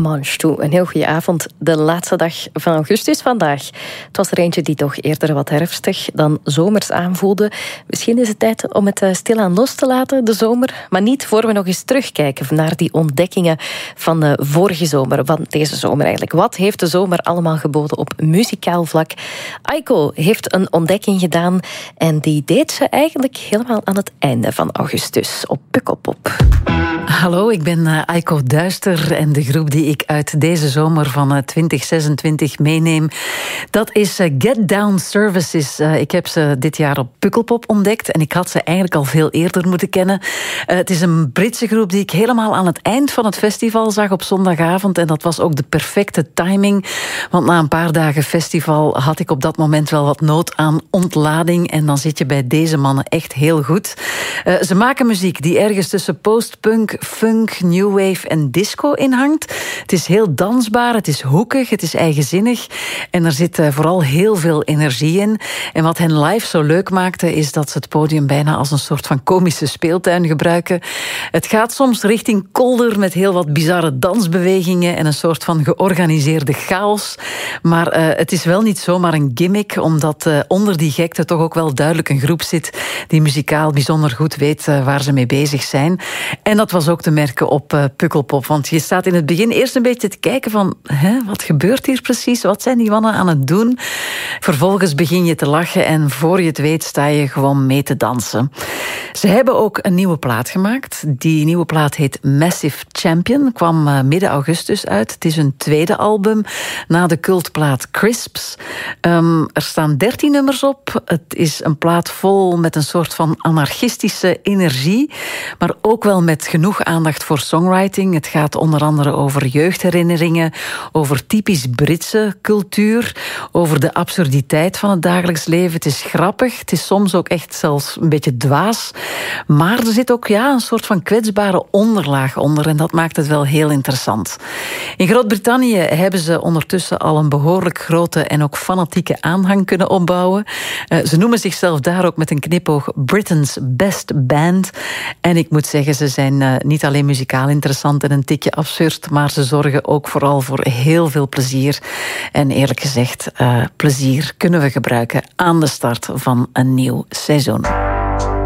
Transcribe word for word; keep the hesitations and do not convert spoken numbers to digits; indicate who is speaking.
Speaker 1: Manche toe. Een heel goede avond. De laatste dag van augustus vandaag. Het was er eentje die toch eerder wat herfstig dan zomers aanvoelde. Misschien is het tijd om het stilaan los te laten, de zomer. Maar niet voor we nog eens terugkijken naar die ontdekkingen van de vorige zomer. Van deze zomer eigenlijk. Wat heeft de zomer allemaal geboden op muzikaal vlak? Aiko heeft een ontdekking gedaan. En die deed ze eigenlijk helemaal aan het einde van augustus. Op Pukkelpop.
Speaker 2: Hallo, ik ben uh, Aiko Duister en de groep die ik uit deze zomer van uh, twintig zesentwintig meeneem, dat is uh, Get Down Services. Uh, ik heb ze dit jaar op Pukkelpop ontdekt en ik had ze eigenlijk al veel eerder moeten kennen. Uh, het is een Britse groep die ik helemaal aan het eind van het festival zag op zondagavond en dat was ook de perfecte timing, want na een paar dagen festival had ik op dat moment wel wat nood aan ontlading en dan zit je bij deze mannen echt heel goed. Uh, ze maken muziek die ergens tussen postpunk, funk, new wave en disco in hangt. Het is heel dansbaar, het is hoekig, het is eigenzinnig en er zit uh, vooral heel veel energie in. En wat hen live zo leuk maakte is dat ze het podium bijna als een soort van komische speeltuin gebruiken. Het gaat soms richting kolder met heel wat bizarre dansbewegingen en een soort van georganiseerde chaos. Maar uh, het is wel niet zomaar een gimmick, omdat uh, onder die gekte toch ook wel duidelijk een groep zit die muzikaal bijzonder goed weet uh, waar ze mee bezig zijn. En dat was ook te merken op uh, Pukkelpop, want je staat in het begin eerst een beetje te kijken van, hè, wat gebeurt hier precies? Wat zijn die mannen aan het doen? Vervolgens begin je te lachen en voor je het weet sta je gewoon mee te dansen. Ze hebben ook een nieuwe plaat gemaakt. Die nieuwe plaat heet Massive Champion, kwam uh, midden augustus uit. Het is hun tweede album na de cultplaat Crisps. Um, er staan dertien nummers op. Het is een plaat vol met een soort van anarchistische energie, maar ook wel met genoeg aandacht voor songwriting. Het gaat onder andere over jeugdherinneringen, over typisch Britse cultuur, over de absurditeit van het dagelijks leven. Het is grappig, het is soms ook echt zelfs een beetje dwaas, maar er zit ook ja, een soort van kwetsbare onderlaag onder en dat maakt het wel heel interessant. In Groot-Brittannië hebben ze ondertussen al een behoorlijk grote en ook fanatieke aanhang kunnen opbouwen. Uh, ze noemen zichzelf daar ook met een knipoog Britain's Best Band. En ik moet zeggen, ze zijn uh, niet alleen muzikaal interessant en een tikje absurd, maar ze zorgen ook vooral voor heel veel plezier. En eerlijk gezegd, uh, plezier kunnen we gebruiken aan de start van een nieuw seizoen.